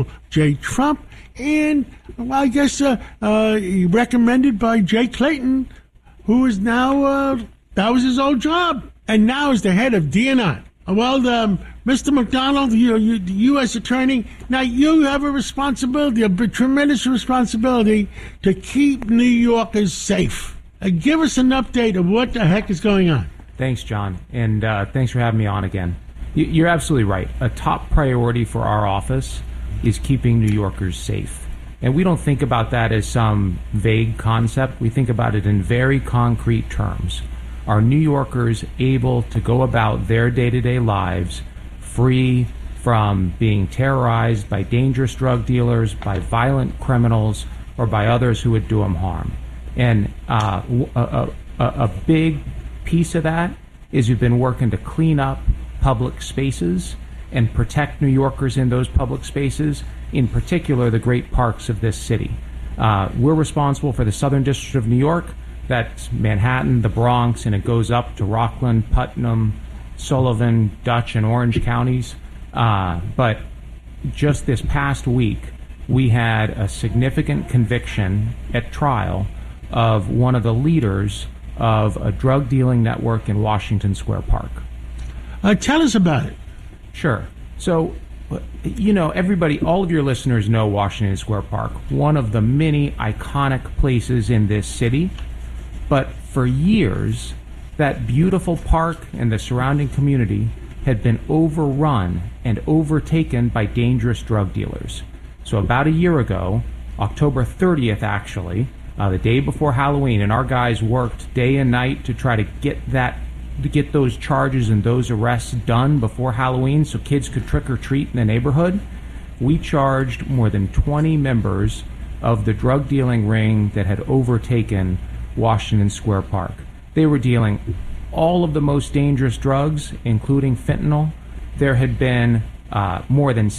J. Trump, and well, I guess recommended by Jay Clayton, who is now, that was his old job, and now is the head of DNI. Well, Mr. McDonald, the U.S. Attorney, now you have a responsibility, a tremendous responsibility to keep New Yorkers safe. Give us an update of what the heck is going on. Thanks, John, and thanks for having me on again. You're absolutely right. A top priority for our office is keeping New Yorkers safe. And we don't think about that as some vague concept. We think about it in very concrete terms. Are New Yorkers able to go about their day-to-day lives free from being terrorized by dangerous drug dealers, by violent criminals, or by others who would do them harm? And a big piece of that is we've been working to clean up public spaces and protect New Yorkers in those public spaces, in particular the great parks of this city. We're responsible for the Southern District of New York. That's Manhattan, the Bronx, and it goes up to Rockland, Putnam, Sullivan, Dutch, and Orange counties. But just this past week, we had a significant conviction at trial of one of the leaders of a drug dealing network in Washington Square Park. Tell us about it. Sure. So, everybody, all of your listeners know Washington Square Park, one of the many iconic places in this city. But for years, that beautiful park and the surrounding community had been overrun and overtaken by dangerous drug dealers. So about a year ago, October 30th actually, the day before Halloween, and our guys worked day and night to try to get those charges and those arrests done before Halloween so kids could trick or treat in the neighborhood. We charged more than 20 members of the drug dealing ring that had overtaken Washington Square Park. They were dealing all of the most dangerous drugs, including fentanyl. There had been more than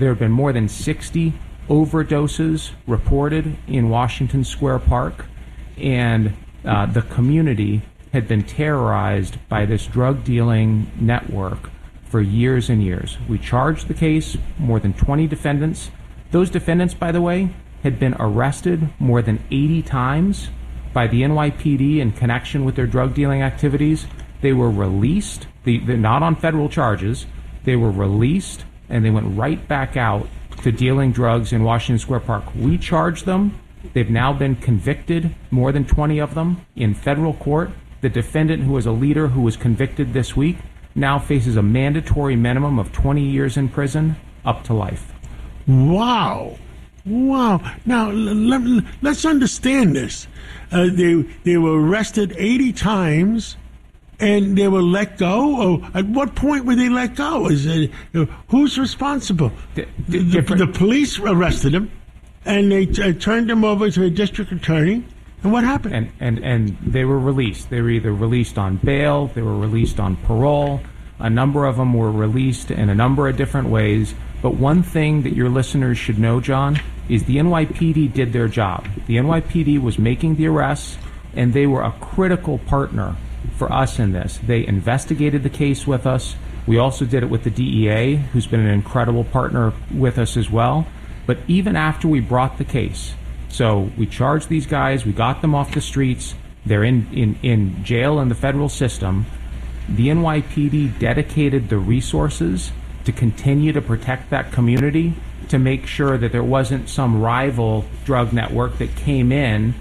60 overdoses reported in Washington Square Park, and the community had been terrorized by this drug dealing network for years and years. We charged the case, more than 20 defendants. Those defendants, by the way, had been arrested more than 80 times by the NYPD in connection with their drug dealing activities. They were released, they're not on federal charges. They were released and they went right back out to dealing drugs in Washington Square Park. We charged them. They've now been convicted, more than 20 of them, in federal court. The defendant, who was a leader who was convicted this week, now faces a mandatory minimum of 20 years in prison, up to life. Wow. Now, let's understand this. They were arrested 80 times, and they were let go? Or at what point were they let go? Who's responsible? The police arrested them, and they turned them over to a district attorney. And what happened? And they were released. They were either released on bail, they were released on parole. A number of them were released in a number of different ways. But one thing that your listeners should know, John, is the NYPD did their job. The NYPD was making the arrests, and they were a critical partner for us in this. They investigated the case with us. We also did it with the DEA, who's been an incredible partner with us as well. But even after we brought the case, so we charged these guys, we got them off the streets, they're in jail in the federal system, the NYPD dedicated the resources to continue to protect that community, to make sure that there wasn't some rival drug network that came in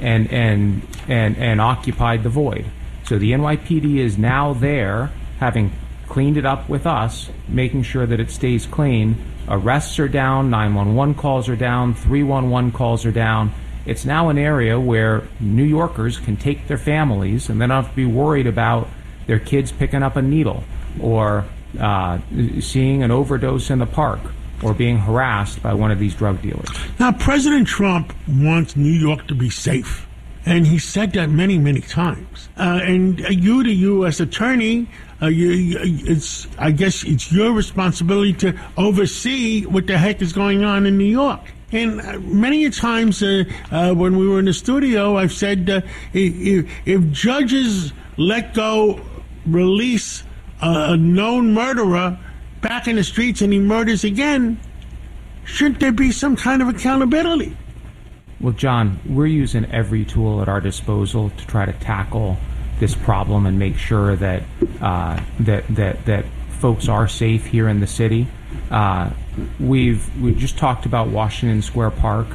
and occupied the void. So the NYPD is now there, having cleaned it up with us, making sure that it stays clean. Arrests are down, 911 calls are down, 311 calls are down. It's now an area where New Yorkers can take their families and they don't have to be worried about their kids picking up a needle or seeing an overdose in the park or being harassed by one of these drug dealers. Now, President Trump wants New York to be safe, and he said that many, many times. And you, the U.S. Attorney, I guess it's your responsibility to oversee what the heck is going on in New York. And many times when we were in the studio, I've said if judges let go, release a known murderer back in the streets and he murders again, shouldn't there be some kind of accountability? Well, John, we're using every tool at our disposal to try to tackle this problem and make sure that that folks are safe here in the city. We've just talked about Washington Square Park.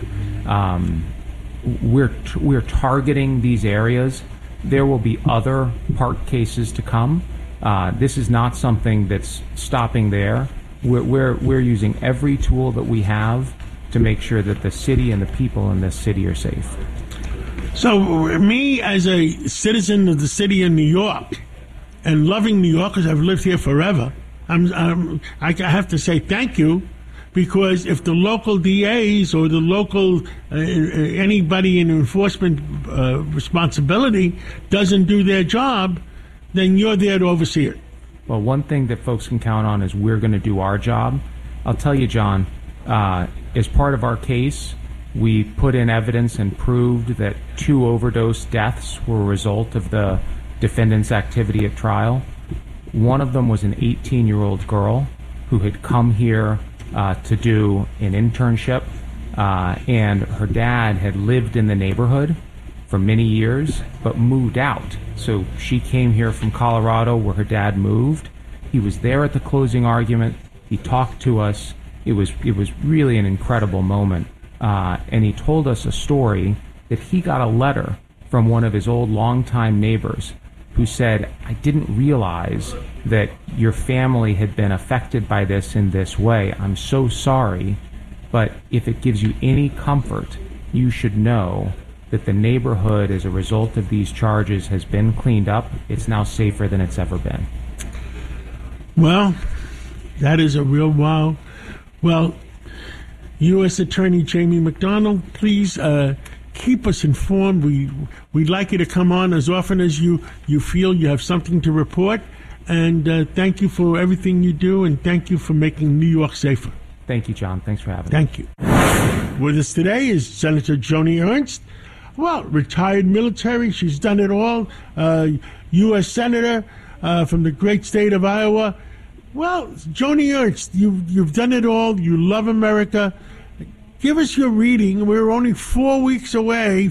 We're targeting these areas. There will be other park cases to come. This is not something that's stopping there. We're using every tool that we have to make sure that the city and the people in this city are safe. So, me as a citizen of the city of New York, and loving New York because I've lived here forever, I have to say thank you, because if the local DAs or the local anybody in enforcement responsibility doesn't do their job, then you're there to oversee it. Well, one thing that folks can count on is we're going to do our job. I'll tell you, John, as part of our case, we put in evidence and proved that 2 overdose deaths were a result of the defendant's activity at trial. One of them was an 18-year-old girl who had come here to do an internship, and her dad had lived in the neighborhood for many years, but moved out. So she came here from Colorado, where her dad moved. He was there at the closing argument. He talked to us. It was really an incredible moment. And he told us a story that he got a letter from one of his old longtime neighbors who said, "I didn't realize that your family had been affected by this in this way. I'm so sorry, but if it gives you any comfort, you should know that the neighborhood, as a result of these charges, has been cleaned up. It's now safer than it's ever been." Well, that is a real wow. Well, U.S. Attorney Jamie McDonald, please keep us informed. We'd like you to come on as often as you feel you have something to report. And thank you for everything you do, and thank you for making New York safer. Thank you, John. Thanks for having me. Thank you. With us today is Senator Joni Ernst. Well, retired military. She's done it all. U.S. Senator from the great state of Iowa. Well, Joni Ernst, you've done it all. You love America. Give us your reading. We're only 5 weeks away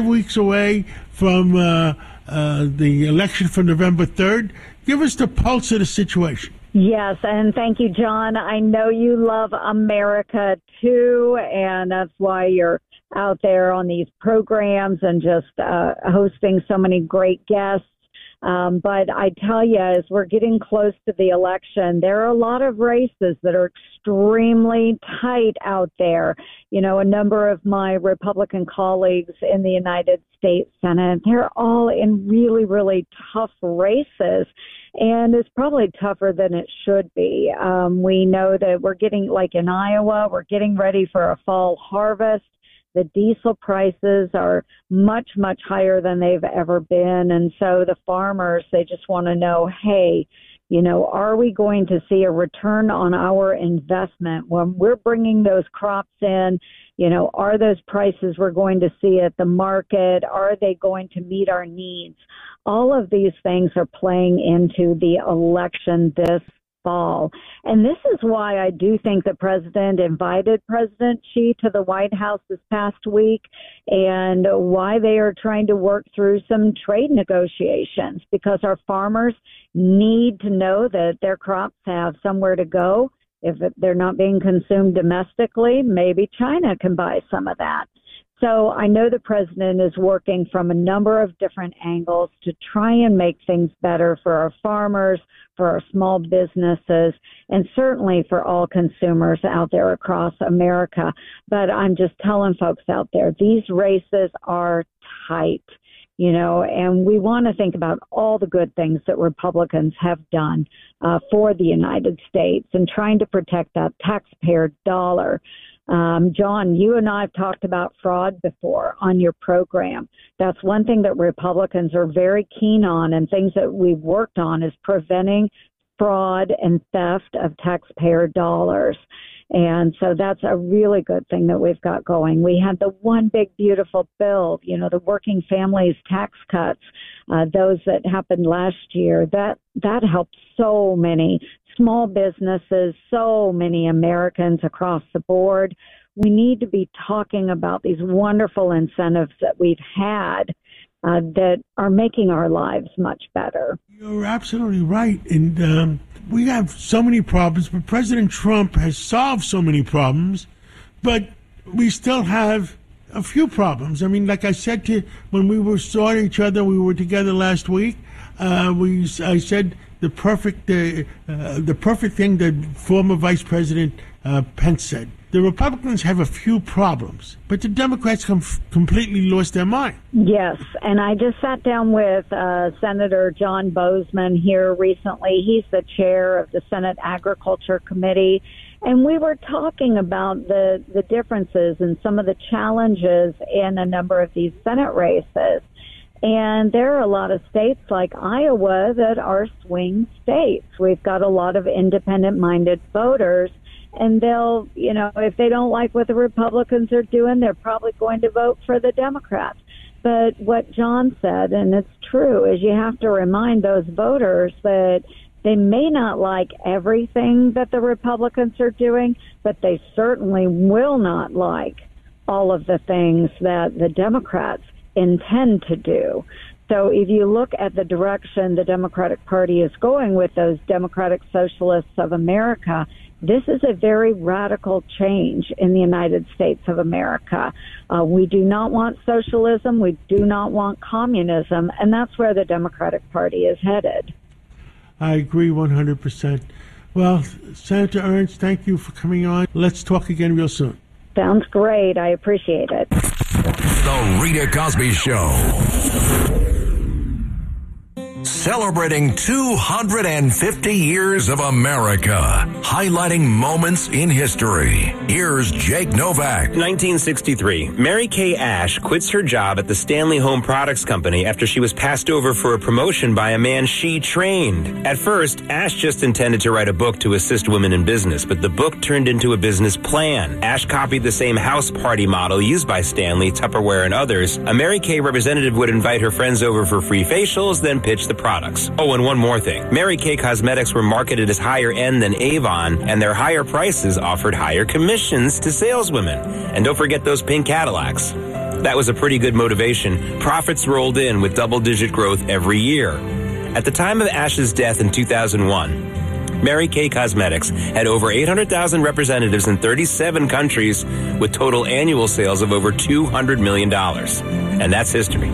from the election for November 3rd. Give us the pulse of the situation. Yes, and thank you, John. I know you love America, too, and that's why you're out there on these programs and just hosting so many great guests. But I tell you, as we're getting close to the election, there are a lot of races that are extremely tight out there. You know, a number of my Republican colleagues in the United States Senate, they're all in really, really tough races. And it's probably tougher than it should be. We know that we're getting, like in Iowa, we're getting ready for a fall harvest. The diesel prices are much, much higher than they've ever been. And so the farmers, they just want to know, hey, you know, are we going to see a return on our investment when we're bringing those crops in? You know, are those prices we're going to see at the market? Are they going to meet our needs? All of these things are playing into the election this fall. And this is why I do think the president invited President Xi to the White House this past week, and why they are trying to work through some trade negotiations, because our farmers need to know that their crops have somewhere to go. If they're not being consumed domestically, maybe China can buy some of that. So I know the president is working from a number of different angles to try and make things better for our farmers, for our small businesses, and certainly for all consumers out there across America. But I'm just telling folks out there, these races are tight, you know, and we want to think about all the good things that Republicans have done for the United States and trying to protect that taxpayer dollar. John, you and I have talked about fraud before on your program. That's one thing that Republicans are very keen on, and things that we've worked on is preventing fraud and theft of taxpayer dollars. And so that's a really good thing that we've got going. We had the one big, beautiful bill, the working families tax cuts, those that happened last year. That helped so many small businesses, so many Americans across the board. We need to be talking about these wonderful incentives that we've had that are making our lives much better. You're absolutely right. And we have so many problems, but President Trump has solved so many problems, but we still have a few problems. I mean, like I said to you, when we saw each other, we were together last week, I said the perfect thing that former Vice President Pence said. The Republicans have a few problems, but the Democrats completely lost their mind. Yes, and I just sat down with Senator John Boozman here recently. He's the chair of the Senate Agriculture Committee, and we were talking about the differences and some of the challenges in a number of these Senate races. And there are a lot of states like Iowa that are swing states. We've got a lot of independent-minded voters. And they'll, if they don't like what the Republicans are doing, they're probably going to vote for the Democrats. But what John said, and it's true, is you have to remind those voters that they may not like everything that the Republicans are doing, but they certainly will not like all of the things that the Democrats intend to do. So if you look at the direction the Democratic Party is going with those Democratic Socialists of America, this is a very radical change in the United States of America. We do not want socialism. We do not want communism. And that's where the Democratic Party is headed. I agree 100%. Well, Senator Ernst, thank you for coming on. Let's talk again real soon. Sounds great. I appreciate it. The Rita Cosby Show. Celebrating 250 years of America, highlighting moments in history. Here's Jake Novak. 1963, Mary Kay Ash quits her job at the Stanley Home Products Company after she was passed over for a promotion by a man she trained. At first, Ash just intended to write a book to assist women in business, but the book turned into a business plan. Ash copied the same house party model used by Stanley, Tupperware, and others. A Mary Kay representative would invite her friends over for free facials, then pitch the products. Oh, and one more thing. Mary Kay Cosmetics were marketed as higher end than Avon, and their higher prices offered higher commissions to saleswomen. And don't forget those pink Cadillacs. That was a pretty good motivation. Profits rolled in with double-digit growth every year. At the time of Ash's death in 2001, Mary Kay Cosmetics had over 800,000 representatives in 37 countries with total annual sales of over $200 million. And that's history.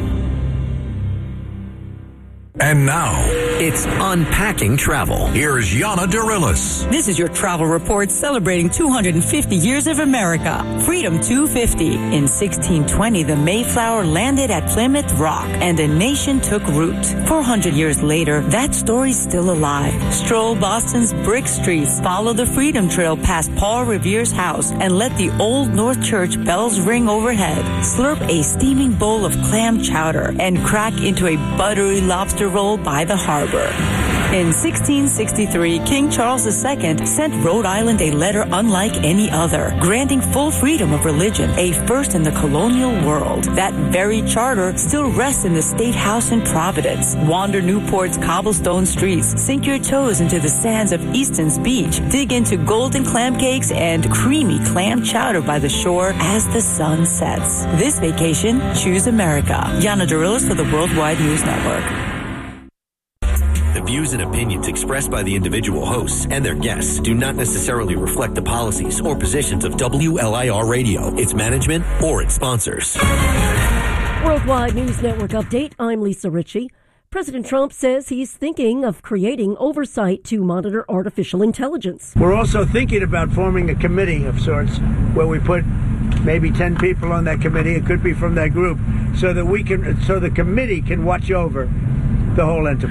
And now, it's Unpacking Travel. Here's Yana Dirilis. This is your travel report celebrating 250 years of America. Freedom 250. In 1620, the Mayflower landed at Plymouth Rock and a nation took root. 400 years later, that story's still alive. Stroll Boston's brick streets, follow the Freedom Trail past Paul Revere's house, and let the Old North Church bells ring overhead. Slurp a steaming bowl of clam chowder and crack into a buttery lobster roll by the harbor. In 1663, King Charles II sent Rhode Island a letter unlike any other, granting full freedom of religion, a first in the colonial world. That very charter still rests in the State House in Providence. Wander Newport's cobblestone streets, sink your toes into the sands of Easton's beach, dig into golden clam cakes and creamy clam chowder by the shore as the sun sets. This vacation, choose America. Yana Dirilis for the Worldwide News Network. The views and opinions expressed by the individual hosts and their guests do not necessarily reflect the policies or positions of WLIR Radio, its management, or its sponsors. Worldwide News Network update. I'm Lisa Ritchie. President Trump says he's thinking of creating oversight to monitor artificial intelligence. We're also thinking about forming a committee of sorts where we put maybe 10 people on that committee. It could be from that group so that the committee can watch over the whole enterprise.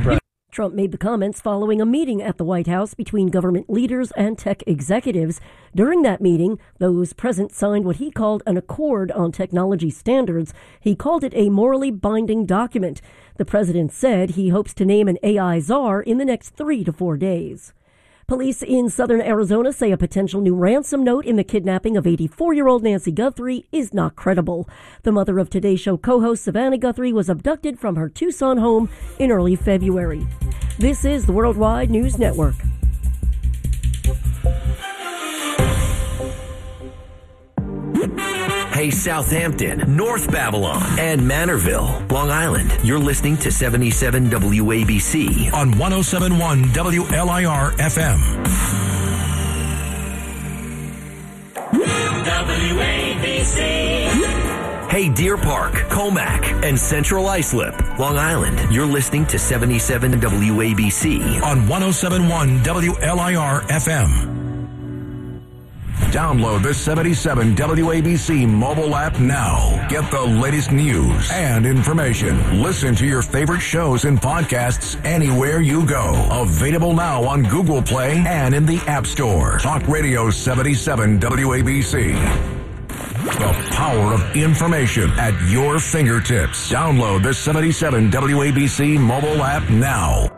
Trump made the comments following a meeting at the White House between government leaders and tech executives. During that meeting, those present signed what he called an accord on technology standards. He called it a morally binding document. The president said he hopes to name an AI czar in the next 3 to 4 days. Police in southern Arizona say a potential new ransom note in the kidnapping of 84-year-old Nancy Guthrie is not credible. The mother of Today Show co-host Savannah Guthrie was abducted from her Tucson home in early February. This is the Worldwide News Network. Hey, Southampton, North Babylon, and Manorville, Long Island. You're listening to 77 WABC on 107.1 WLIR FM. WABC. Hey, Deer Park, Comac, and Central Islip, Long Island. You're listening to 77 WABC on 107.1 WLIR FM. Download the 77 WABC mobile app now. Get the latest news and information. Listen to your favorite shows and podcasts anywhere you go. Available now on Google Play and in the App Store. Talk Radio 77 WABC. The power of information at your fingertips. Download the 77 WABC mobile app now.